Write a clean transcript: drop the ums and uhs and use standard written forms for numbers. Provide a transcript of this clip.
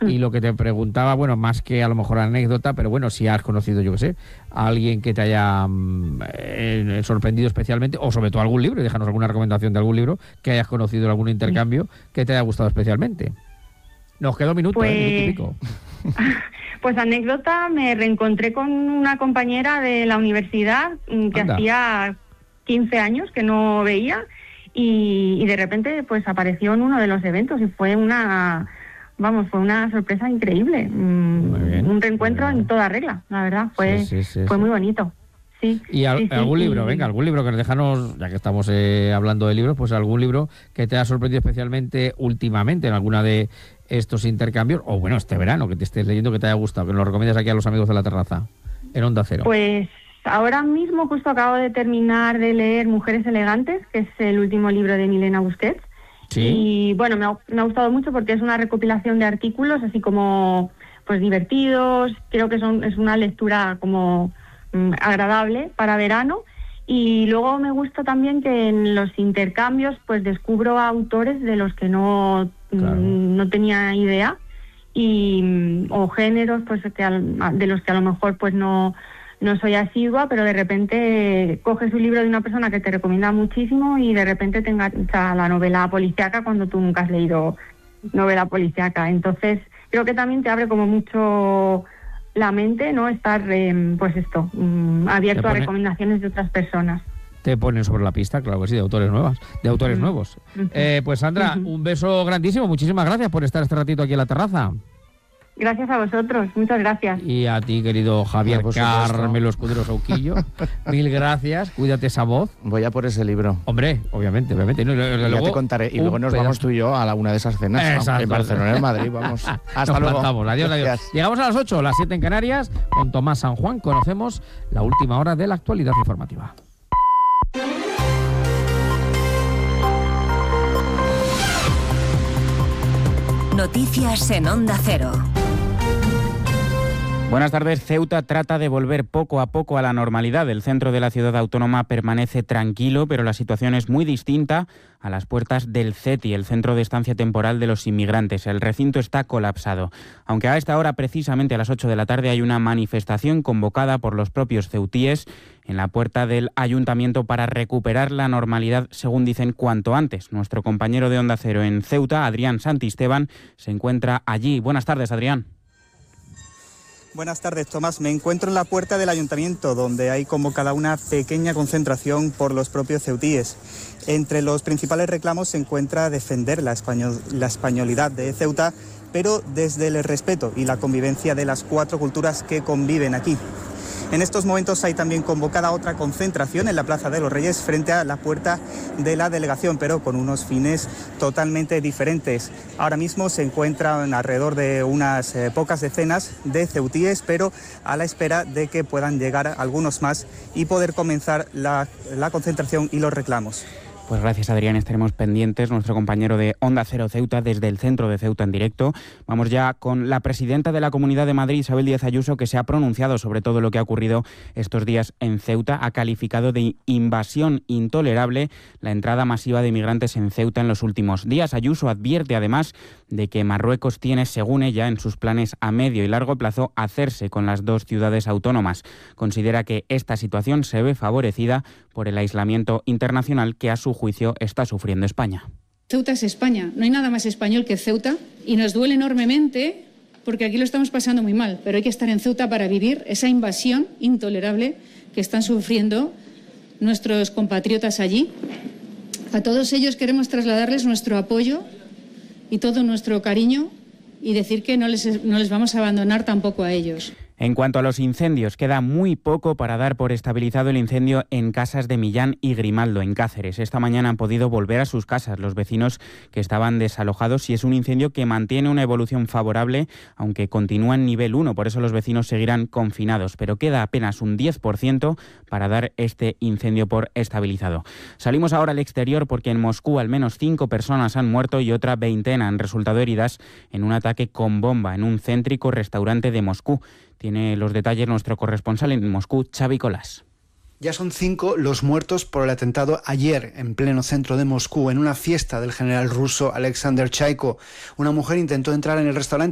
Y lo que te preguntaba, bueno, más que a lo mejor anécdota, pero bueno, si has conocido, yo qué sé, a alguien que te haya sorprendido especialmente, o sobre todo algún libro, y déjanos alguna recomendación de algún libro que hayas conocido en algún intercambio que te haya gustado especialmente. Nos queda un minuto, minuto y pico. Pues anécdota, me reencontré con una compañera de la universidad que hacía 15 años que no veía y de repente pues apareció en uno de los eventos y fue una sorpresa increíble. Un reencuentro en toda regla, la verdad, fue muy bonito. Sí, y algún libro, venga, algún libro que nos dejanos, ya que estamos hablando de libros, pues algún libro que te haya sorprendido especialmente últimamente en alguna de estos intercambios, o bueno, este verano, que te estés leyendo, que te haya gustado, que nos recomiendas aquí a los amigos de la terraza, en Onda Cero. Pues ahora mismo justo acabo de terminar de leer Mujeres Elegantes, que es el último libro de Milena Busquets. ¿Sí? Y bueno, me ha gustado mucho porque es una recopilación de artículos así como pues divertidos, creo que es una lectura como agradable para verano. Y luego me gusta también que en los intercambios pues descubro autores de los que no tenía idea o géneros pues de los que a lo mejor pues no soy asidua, pero de repente coges un libro de una persona que te recomienda muchísimo y de repente te engancha la novela policíaca cuando tú nunca has leído novela policíaca. Entonces creo que también te abre como mucho la mente, ¿no? Estar, abierto a recomendaciones de otras personas. Te ponen sobre la pista, claro que sí, de autores nuevos. Pues Sandra, un beso grandísimo, muchísimas gracias por estar este ratito aquí en la terraza. Gracias a vosotros, muchas gracias. Y a ti, querido Javier Carmelo Escudero Sauquillo, mil gracias, cuídate esa voz. Voy a por ese libro. Hombre, obviamente. No, luego, ya te contaré, y luego nos vamos tú y yo a una de esas cenas, en Barcelona, en Madrid, vamos. Hasta luego. Plantamos. Adiós. Llegamos a las 8, las 7 en Canarias, con Tomás San Juan conocemos la última hora de la actualidad informativa. Noticias en Onda Cero. Buenas tardes. Ceuta trata de volver poco a poco a la normalidad. El centro de la ciudad autónoma permanece tranquilo, pero la situación es muy distinta a las puertas del CETI, el Centro de Estancia Temporal de los Inmigrantes. El recinto está colapsado. Aunque a esta hora, precisamente a las 8 de la tarde, hay una manifestación convocada por los propios ceutíes en la puerta del ayuntamiento para recuperar la normalidad, según dicen, cuanto antes. Nuestro compañero de Onda Cero en Ceuta, Adrián Santisteban, se encuentra allí. Buenas tardes, Adrián. Buenas tardes, Tomás. Me encuentro en la puerta del ayuntamiento, donde hay convocada una pequeña concentración por los propios ceutíes. Entre los principales reclamos se encuentra defender la españolidad de Ceuta, pero desde el respeto y la convivencia de las 4 culturas que conviven aquí. En estos momentos hay también convocada otra concentración en la Plaza de los Reyes frente a la puerta de la delegación, pero con unos fines totalmente diferentes. Ahora mismo se encuentran alrededor de unas pocas decenas de ceutíes, pero a la espera de que puedan llegar algunos más y poder comenzar la concentración y los reclamos. Pues gracias, Adrián, estaremos pendientes. Nuestro compañero de Onda Cero Ceuta, desde el centro de Ceuta en directo. Vamos ya con la presidenta de la Comunidad de Madrid, Isabel Díaz Ayuso, que se ha pronunciado sobre todo lo que ha ocurrido estos días en Ceuta. Ha calificado de invasión intolerable la entrada masiva de inmigrantes en Ceuta en los últimos días. Ayuso advierte además de que Marruecos tiene, según ella, en sus planes a medio y largo plazo, hacerse con las 2 ciudades autónomas. Considera que esta situación se ve favorecida por el aislamiento internacional que a su juicio está sufriendo España. Ceuta es España, no hay nada más español que Ceuta y nos duele enormemente porque aquí lo estamos pasando muy mal, pero hay que estar en Ceuta para vivir esa invasión intolerable que están sufriendo nuestros compatriotas allí. A todos ellos queremos trasladarles nuestro apoyo y todo nuestro cariño y decir que no les vamos a abandonar tampoco a ellos. En cuanto a los incendios, queda muy poco para dar por estabilizado el incendio en Casas de Millán y Grimaldo, en Cáceres. Esta mañana han podido volver a sus casas los vecinos que estaban desalojados y es un incendio que mantiene una evolución favorable, aunque continúa en nivel 1, por eso los vecinos seguirán confinados, pero queda apenas un 10% para dar este incendio por estabilizado. Salimos ahora al exterior porque en Moscú al menos 5 personas han muerto y otra veintena han resultado heridas en un ataque con bomba en un céntrico restaurante de Moscú. Tiene los detalles nuestro corresponsal en Moscú, Xavi Colás. Ya son 5 los muertos por el atentado ayer en pleno centro de Moscú, en una fiesta del general ruso Alexander Chaiko. Una mujer intentó entrar en el restaurante